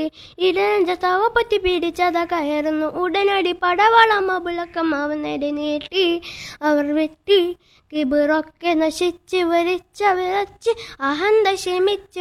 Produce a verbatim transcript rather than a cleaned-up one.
ഇടഞ്ച തവ പറ്റി പിടിച്ചത കയറുന്നു ഉടനടി പടവളമ പുളക്കമാവ് നേടി നീട്ടി അവർ വെട്ടി കിബിറൊക്കെ നശിച്ച് വരിച്ച വിറച്ച് അഹന്ത ക്ഷമിച്ച്